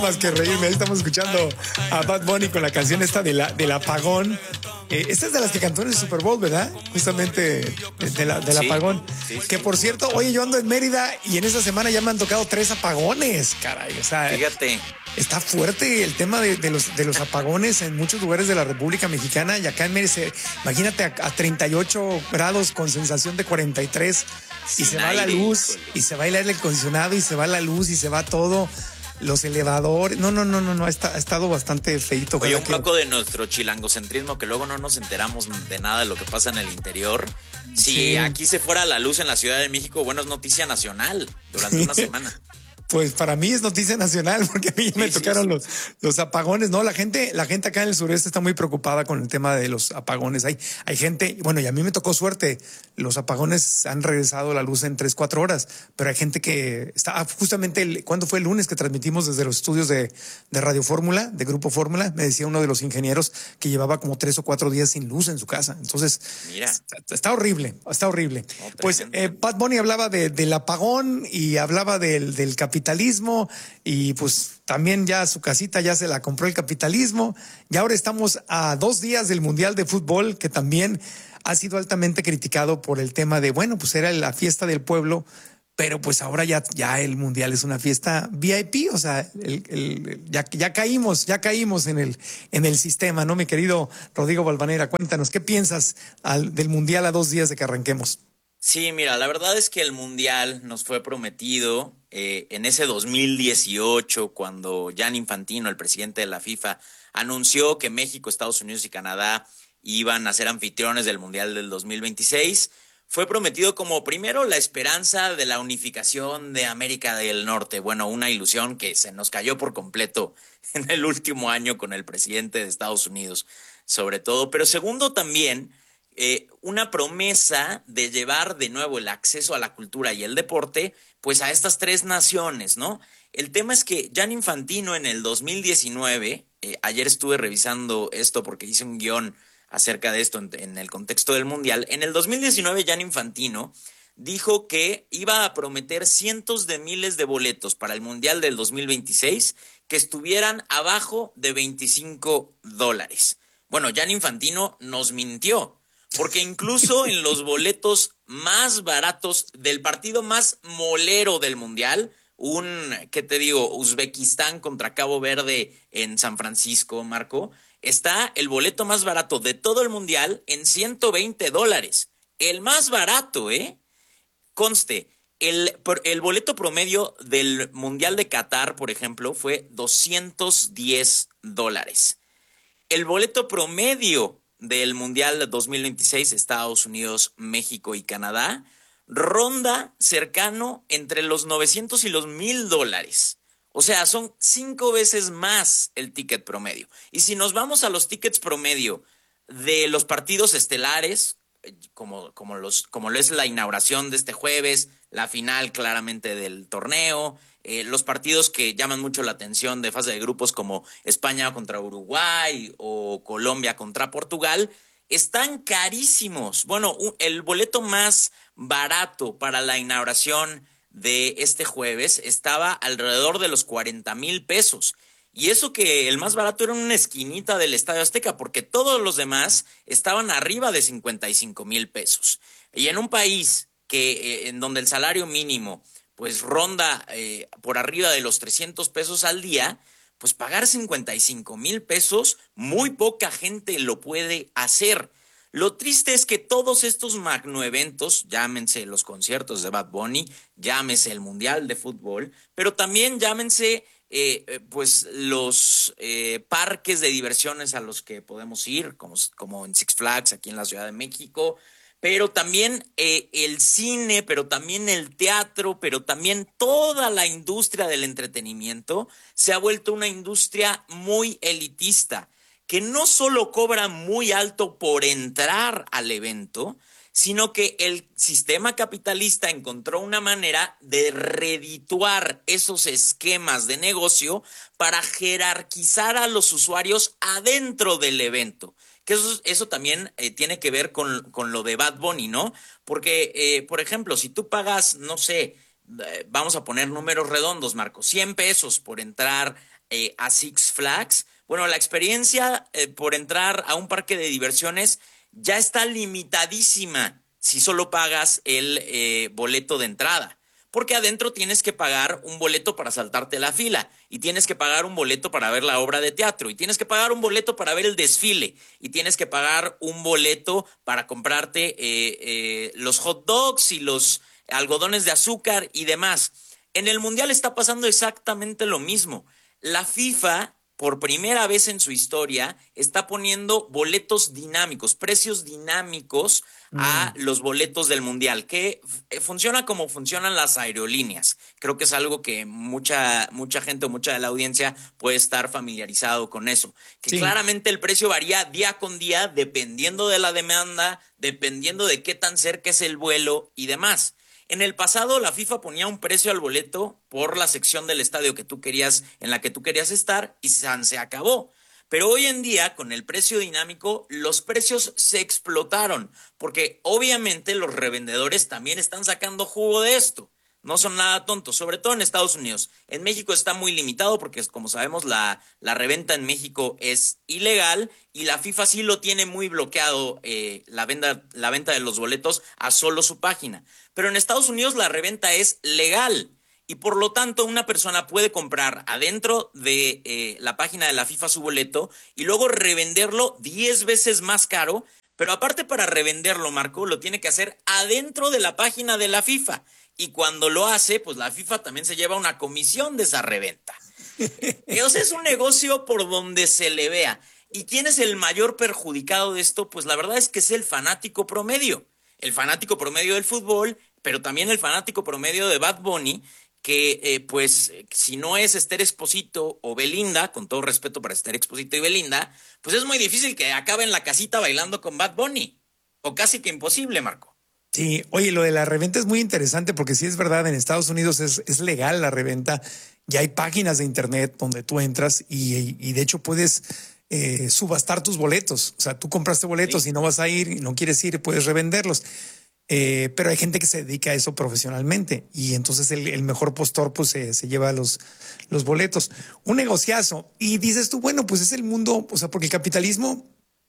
Más que reírme, ahí estamos escuchando a Bad Bunny con la canción esta del apagón. Esta es de las que cantó en el Super Bowl, ¿verdad? Justamente del Sí, apagón. sí, Que sí. por cierto, oye, yo ando en Mérida y en esta semana ya me han tocado 3 apagones, caray. O sea, Fíjate. está fuerte el tema de los apagones en muchos lugares de la República Mexicana y acá en Mérida, imagínate a 38 grados con sensación de 43 y se Sin va la aire, luz híjole. y se va el aire acondicionado y se va la luz y se va todo. Los elevadores, no, ha estado bastante feito. Oye, Ojalá un poco de nuestro chilangocentrismo, que luego no nos enteramos de nada de lo que pasa en el interior. Si Sí. aquí se fuera la luz en la Ciudad de México, bueno, es noticia nacional durante una semana. Pues para mí es noticia nacional porque a mí ya me Sí, sí, tocaron sí. los apagones, ¿no? La gente acá en el sureste está muy preocupada con el tema de los apagones. Hay gente, bueno, y a mí me tocó suerte. Los apagones han regresado la luz en 3, 4 horas, pero hay gente que está justamente, ¿cuándo fue el lunes que transmitimos desde los estudios de Radio Fórmula, de Grupo Fórmula? Me decía uno de los ingenieros que llevaba como 3 o 4 días sin luz en su casa. Entonces, Mira. está horrible, está horrible. No, Pues tremendo. Bad Bunny hablaba del apagón y hablaba del capitalismo y pues también ya su casita ya se la compró el capitalismo y ahora estamos a 2 días del Mundial de Fútbol que también ha sido altamente criticado por el tema de, bueno, pues era la fiesta del pueblo, pero pues ahora ya el Mundial es una fiesta VIP, o sea, ya caímos en el sistema, ¿no? Mi querido Rodrigo Balvanera, cuéntanos, ¿qué piensas del Mundial a 2 días de que arranquemos? Sí, mira, la verdad es que el Mundial nos fue prometido en ese 2018, cuando Gianni Infantino, el presidente de la FIFA, anunció que México, Estados Unidos y Canadá iban a ser anfitriones del Mundial del 2026. Fue prometido como primero la esperanza de la unificación de América del Norte. Bueno, una ilusión que se nos cayó por completo en el último año con el presidente de Estados Unidos, sobre todo. Pero segundo también una promesa de llevar de nuevo el acceso a la cultura y el deporte, pues a estas 3 naciones, ¿no? El tema es que Gianni Infantino en el 2019, ayer estuve revisando esto porque hice un guión acerca de esto en el contexto del Mundial, en el 2019 Gianni Infantino dijo que iba a prometer cientos de miles de boletos para el Mundial del 2026 que estuvieran abajo de $25. Bueno, Gianni Infantino nos mintió, porque incluso en los boletos más baratos del partido más molero del Mundial, ¿qué te digo? Uzbekistán contra Cabo Verde en San Francisco, Marco, está el boleto más barato de todo el Mundial en $120. El más barato, ¿eh? Conste, el boleto promedio del Mundial de Qatar, por ejemplo, fue $210. El boleto promedio del Mundial 2026, Estados Unidos, México y Canadá, ronda cercano entre los 900 y los $1,000. O sea, son 5 veces más el ticket promedio. Y si nos vamos a los tickets promedio de los partidos estelares, como lo es la inauguración de este jueves, la final claramente del torneo, los partidos que llaman mucho la atención de fase de grupos como España contra Uruguay o Colombia contra Portugal, están carísimos. Bueno, el boleto más barato para la inauguración de este jueves estaba alrededor de los 40,000 pesos. Y eso que el más barato era una esquinita del Estadio Azteca, porque todos los demás estaban arriba de 55,000 pesos. Y en un país en donde el salario mínimo pues ronda por arriba de los 300 pesos al día, pues pagar 55,000 pesos, muy poca gente lo puede hacer. Lo triste es que todos estos magnoeventos, llámense los conciertos de Bad Bunny, llámese el Mundial de Fútbol, pero también llámense pues los parques de diversiones a los que podemos ir, como en Six Flags aquí en la Ciudad de México, pero también el cine, pero también el teatro, pero también toda la industria del entretenimiento se ha vuelto una industria muy elitista, que no solo cobra muy alto por entrar al evento, sino que el sistema capitalista encontró una manera de redituar esos esquemas de negocio para jerarquizar a los usuarios adentro del evento. Que eso también tiene que ver con lo de Bad Bunny, ¿no? Porque, por ejemplo, si tú pagas, no sé, vamos a poner números redondos, Marco, 100 pesos por entrar a Six Flags, bueno, la experiencia por entrar a un parque de diversiones ya está limitadísima si solo pagas el boleto de entrada. Porque adentro tienes que pagar un boleto para saltarte la fila, y tienes que pagar un boleto para ver la obra de teatro, y tienes que pagar un boleto para ver el desfile, y tienes que pagar un boleto para comprarte los hot dogs y los algodones de azúcar y demás. En el Mundial está pasando exactamente lo mismo. La FIFA, por primera vez en su historia, está poniendo boletos dinámicos, precios dinámicos a los boletos del Mundial, que funciona como funcionan las aerolíneas. Creo que es algo que mucha gente o mucha de la audiencia puede estar familiarizado con eso. Que Sí. claramente el precio varía día con día dependiendo de la demanda, dependiendo de qué tan cerca es el vuelo y demás. En el pasado, la FIFA ponía un precio al boleto por la sección del estadio que tú querías, en la que tú querías estar, y se acabó. Pero hoy en día, con el precio dinámico, los precios se explotaron, porque obviamente los revendedores también están sacando jugo de esto. No son nada tontos, sobre todo en Estados Unidos. En México está muy limitado porque, como sabemos, la reventa en México es ilegal, y la FIFA sí lo tiene muy bloqueado, la venta de los boletos a solo su página. Pero en Estados Unidos la reventa es legal, y por lo tanto una persona puede comprar adentro de la página de la FIFA su boleto y luego revenderlo 10 veces más caro. Pero aparte, para revenderlo, Marco, lo tiene que hacer adentro de la página de la FIFA. Y cuando lo hace, pues la FIFA también se lleva una comisión de esa reventa. O sea, es un negocio por donde se le vea. ¿Y quién es el mayor perjudicado de esto? Pues la verdad es que es el fanático promedio. El fanático promedio del fútbol, pero también el fanático promedio de Bad Bunny, que si no es Esther Expósito o Belinda, con todo respeto para Esther Expósito y Belinda, pues es muy difícil que acabe en la casita bailando con Bad Bunny. O casi que imposible, Marco. Sí, oye, lo de la reventa es muy interesante porque sí es verdad, en Estados Unidos es legal la reventa. Ya hay páginas de internet donde tú entras y de hecho puedes subastar tus boletos. O sea, tú compraste boletos, Sí. y no vas a ir y no quieres ir, puedes revenderlos. Pero hay gente que se dedica a eso profesionalmente, y entonces el mejor postor pues se lleva los boletos. Un negociazo. Y dices tú, bueno, pues es el mundo, o sea, porque el capitalismo,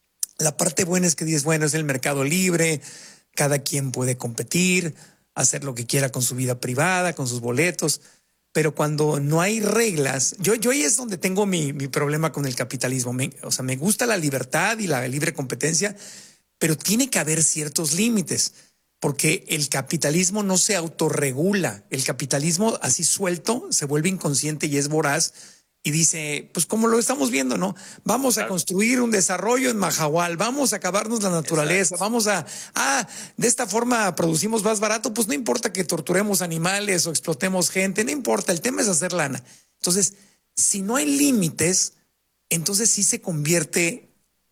la parte buena es que dices, bueno, es el mercado libre, cada quien puede competir, hacer lo que quiera con su vida privada, con sus boletos. Pero cuando no hay reglas, yo ahí es donde tengo mi problema con el capitalismo. O sea, me gusta la libertad y la libre competencia, pero tiene que haber ciertos límites, porque el capitalismo no se autorregula. El capitalismo así suelto se vuelve inconsciente y es voraz, y dice, pues como lo estamos viendo, ¿no? Vamos a construir un desarrollo en Mahahual, vamos a acabarnos la naturaleza, Exacto. vamos de esta forma producimos más barato, pues no importa que torturemos animales o explotemos gente, no importa, el tema es hacer lana. Entonces, si no hay límites, entonces sí se convierte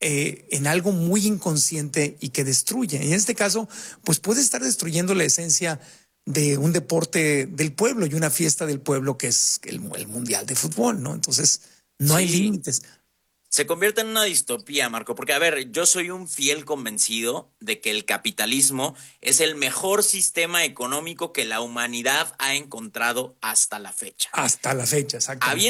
en algo muy inconsciente y que destruye. Y en este caso, pues puede estar destruyendo la esencia de un deporte del pueblo y una fiesta del pueblo, que es el mundial de fútbol, ¿no? Entonces, no hay Sí. límites. Se convierte en una distopía, Marco, porque a ver, yo soy un fiel convencido de que el capitalismo es el mejor sistema económico que la humanidad ha encontrado hasta la fecha. Hasta la fecha, exactamente.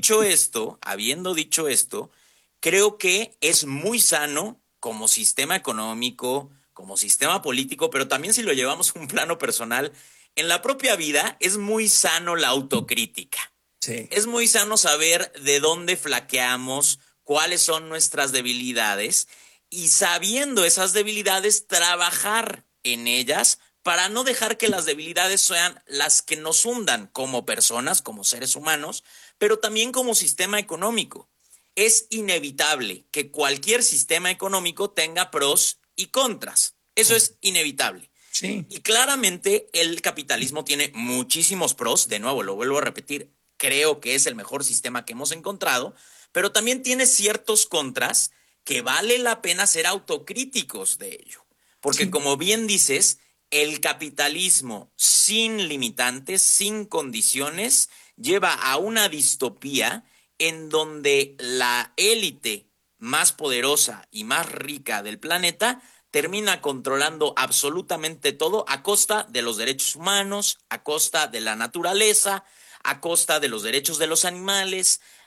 Habiendo dicho esto, creo que es muy sano como sistema económico, como sistema político, pero también si lo llevamos a un plano personal, en la propia vida es muy sano la autocrítica. Sí. Es muy sano saber de dónde flaqueamos, cuáles son nuestras debilidades, y sabiendo esas debilidades, trabajar en ellas para no dejar que las debilidades sean las que nos hundan como personas, como seres humanos, pero también como sistema económico. Es inevitable que cualquier sistema económico tenga pros y contras. Eso es inevitable. Sí. Y claramente el capitalismo tiene muchísimos pros, de nuevo, lo vuelvo a repetir, creo que es el mejor sistema que hemos encontrado, pero también tiene ciertos contras que vale la pena ser autocríticos de ello. Porque Sí. como bien dices, el capitalismo sin limitantes, sin condiciones, lleva a una distopía en donde la élite más poderosa y más rica del planeta termina controlando absolutamente todo a costa de los derechos humanos, a costa de la naturaleza, a costa de los derechos de los animales,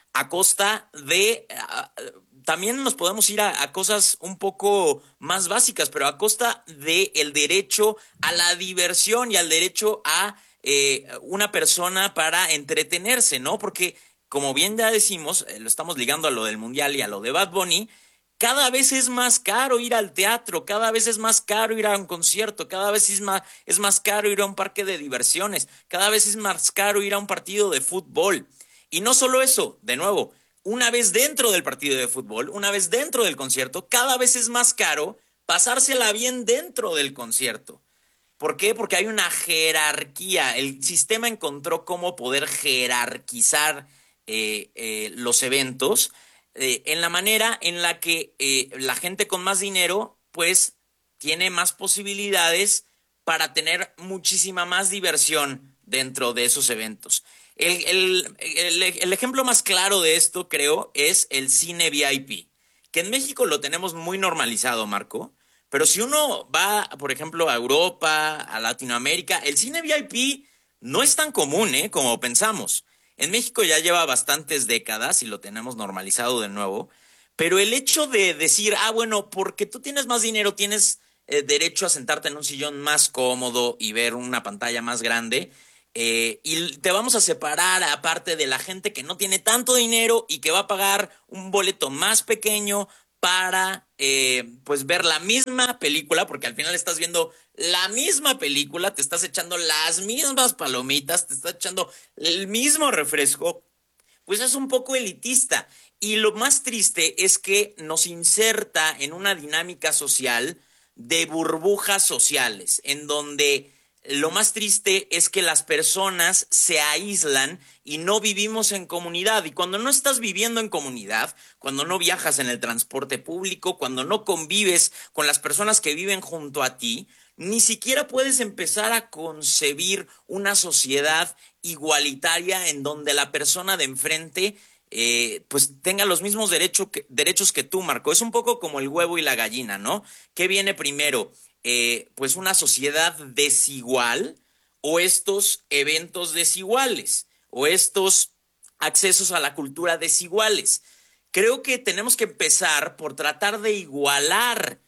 a costa de... también nos podemos ir a cosas un poco más básicas, pero a costa de el derecho a la diversión y al derecho a una persona para entretenerse, ¿no? Porque, como bien ya decimos, lo estamos ligando a lo del Mundial y a lo de Bad Bunny. Cada vez es más caro ir al teatro, cada vez es más caro ir a un concierto, cada vez es más caro ir a un parque de diversiones, cada vez es más caro ir a un partido de fútbol. Y no solo eso, de nuevo, una vez dentro del partido de fútbol, una vez dentro del concierto, cada vez es más caro pasársela bien dentro del concierto. ¿Por qué? Porque hay una jerarquía. El sistema encontró cómo poder jerarquizar los eventos en la manera en la que la gente con más dinero, pues, tiene más posibilidades para tener muchísima más diversión dentro de esos eventos. El ejemplo más claro de esto, creo, es el cine VIP, que en México lo tenemos muy normalizado, Marco, pero si uno va, por ejemplo, a Europa, a Latinoamérica, el cine VIP no es tan común, como pensamos. En México ya lleva bastantes décadas y lo tenemos normalizado de nuevo, pero el hecho de decir, bueno, porque tú tienes más dinero, tienes derecho a sentarte en un sillón más cómodo y ver una pantalla más grande, y te vamos a separar aparte de la gente que no tiene tanto dinero y que va a pagar un boleto más pequeño para pues ver la misma película, porque al final estás viendo la misma película, te estás echando las mismas palomitas, te estás echando el mismo refresco, pues es un poco elitista. Y lo más triste es que nos inserta en una dinámica social de burbujas sociales, en donde lo más triste es que las personas se aíslan y no vivimos en comunidad. Y cuando no estás viviendo en comunidad, cuando no viajas en el transporte público, cuando no convives con las personas que viven junto a ti, ni siquiera puedes empezar a concebir una sociedad igualitaria en donde la persona de enfrente pues tenga los mismos derechos que tú, Marco. Es un poco como el huevo y la gallina, ¿no? ¿Qué viene primero? Pues una sociedad desigual o estos eventos desiguales o estos accesos a la cultura desiguales. Creo que tenemos que empezar por tratar de igualar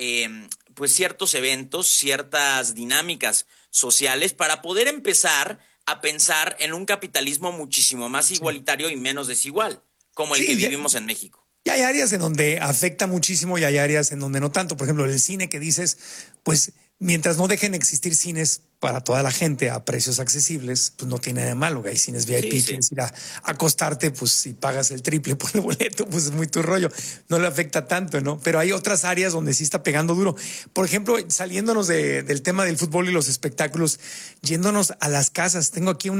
pues ciertos eventos, ciertas dinámicas sociales para poder empezar a pensar en un capitalismo muchísimo más Sí, igualitario y menos desigual, como el que sí, vivimos en México. y hay áreas en donde afecta muchísimo y hay áreas en donde no tanto. Por ejemplo, el cine que dices, pues mientras no dejen existir cines para toda la gente a precios accesibles, pues no tiene de malo. Hay cines Sí, VIP, sí. quieres ir a acostarte, pues si pagas el triple por el boleto, pues es muy tu rollo. No le afecta tanto, ¿no? Pero hay otras áreas donde sí está pegando duro. Por ejemplo, saliéndonos del tema del fútbol y los espectáculos, yéndonos a las casas. Tengo aquí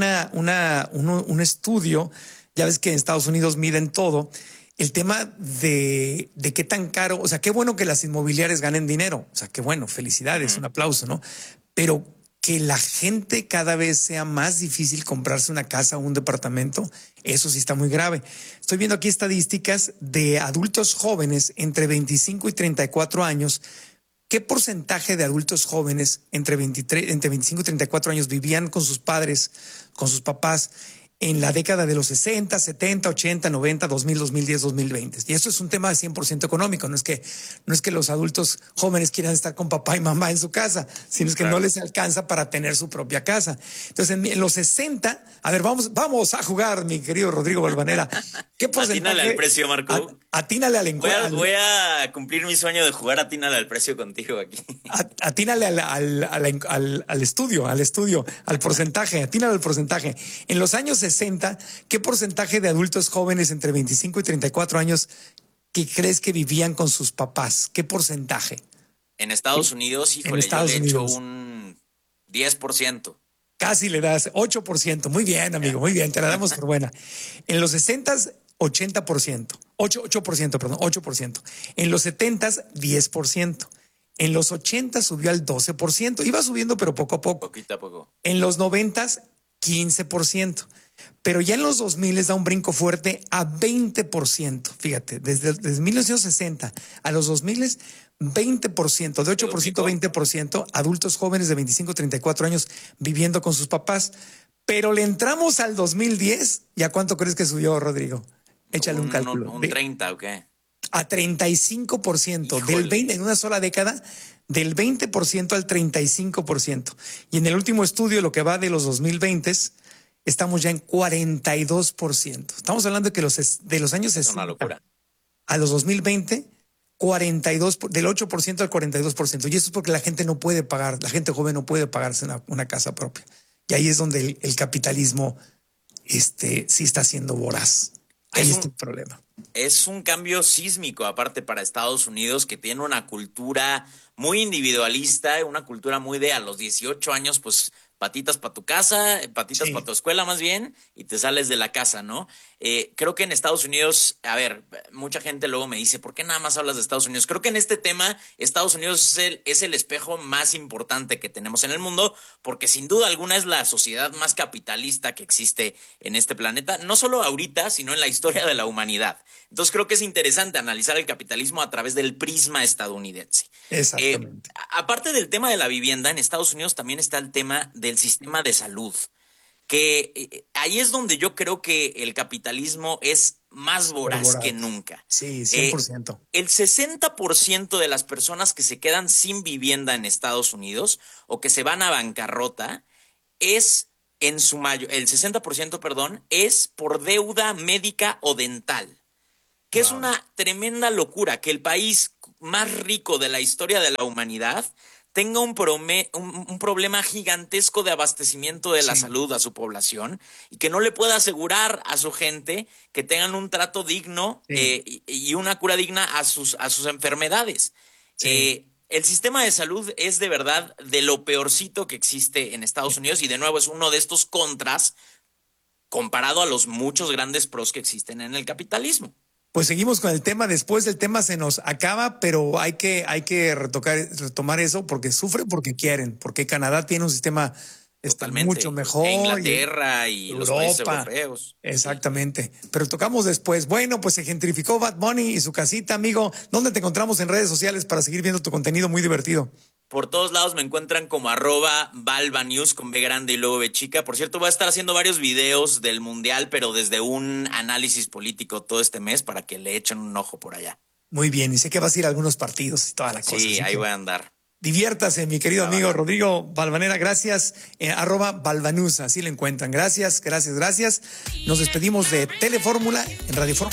un estudio. Ya ves que en Estados Unidos miden todo el tema de qué tan caro, o sea, qué bueno que las inmobiliarias ganen dinero, o sea, qué bueno, felicidades, Ujú. un aplauso, ¿no? Pero que la gente cada vez sea más difícil comprarse una casa o un departamento, eso sí está muy grave. Estoy viendo aquí estadísticas de adultos jóvenes entre 25 y 34 años. ¿Qué porcentaje de adultos jóvenes entre 25 y 34 años vivían con sus padres, con sus papás, en la década de los 60, 70, 80, 90, 2000, 2010, 2020? Y eso es un tema de 100% económico. No es que los adultos jóvenes quieran estar con papá y mamá en su casa, sino es que no Claro. les alcanza para tener su propia casa. Entonces, en los 60, a ver, vamos a jugar, mi querido Rodrigo Balvanera. ¿Qué Atínale al porcentaje? precio, Marco. Atínale Voy a cumplir mi sueño de jugar Atínale al precio contigo aquí. Atínale al estudio, al porcentaje, atínale al porcentaje. En los años 60, ¿qué porcentaje de adultos jóvenes entre 25 y 34 años que crees que vivían con sus papás? ¿Qué porcentaje? En Estados Unidos, En híjole, yo le Estados echo Unidos. un 10%. Casi le das 8%. Muy bien, amigo, Ya. muy bien, te la damos por buena. En los 60, 80%. 8%, perdón, 8%. En los 70, 10%. En los 80 subió al 12%. Iba subiendo, pero poco a poco. Poquito a poco. En los 90, 15%. Pero ya en los 2000 les da un brinco fuerte a 20%. Fíjate, desde 1960 a los 2000, 20%, de ¿Se 8% a duplicó? 20%, adultos jóvenes de 25 a 34 años viviendo con sus papás. Pero le entramos al 2010. ¿Y a cuánto crees que subió, Rodrigo? Échale un cálculo. Un 30, ¿o qué? A 35%. Híjole. Del 20, en una sola década, del 20% al 35%. Y en el último estudio, lo que va de los 2020, estamos ya en 42%. Estamos hablando de que de los años 60 Es una locura. a los 2020, 42, del 8% al 42%. Y eso es porque la gente no puede pagar, la gente joven no puede pagarse una casa propia. Y ahí es donde el capitalismo sí está siendo voraz. Ahí está el problema. Es un cambio sísmico, aparte, para Estados Unidos, que tiene una cultura muy individualista, una cultura muy de a los 18 años, pues patitas para tu casa, patitas para tu escuela más bien, y te sales de la casa, ¿no? Creo que en Estados Unidos, a ver, mucha gente luego me dice, ¿por qué nada más hablas de Estados Unidos? Creo que en este tema, Estados Unidos es el espejo más importante que tenemos en el mundo, porque sin duda alguna es la sociedad más capitalista que existe en este planeta, no solo ahorita, sino en la historia de la humanidad. Entonces creo que es interesante analizar el capitalismo a través del prisma estadounidense. Exactamente. Aparte del tema de la vivienda, en Estados Unidos también está el tema del sistema de salud, que ahí es donde yo creo que el capitalismo es más voraz que nunca. Sí, 100%. El 60% de las personas que se quedan sin vivienda en Estados Unidos o que se van a bancarrota es el 60%, perdón, es por deuda médica o dental, que es una tremenda locura que el país más rico de la historia de la humanidad tenga un problema gigantesco de abastecimiento de la salud a su población y que no le pueda asegurar a su gente que tengan un trato digno y una cura digna a sus enfermedades. El sistema de salud es de verdad de lo peorcito que existe en Estados Unidos y de nuevo es uno de estos contras comparado a los muchos grandes pros que existen en el capitalismo. Pues seguimos con el tema. Después del tema se nos acaba, pero hay que retomar eso porque sufren porque quieren, porque Canadá tiene un sistema mucho mejor. Inglaterra y los países europeos. Exactamente. Pero tocamos después. Bueno, pues se gentrificó Bad Bunny y su casita, amigo. ¿Dónde te encontramos en redes sociales para seguir viendo tu contenido muy divertido? Por todos lados me encuentran como @balvanews con B grande y luego B chica. Por cierto, voy a estar haciendo varios videos del Mundial, pero desde un análisis político todo este mes para que le echen un ojo por allá. Muy bien, y sé que vas a ir a algunos partidos y toda la cosa. Sí, ahí voy a andar. Diviértase, mi querido amigo Rodrigo Balvanera. Gracias. @Balvanews, así lo encuentran. Gracias. Nos despedimos de Telefórmula en Radio Fórmula.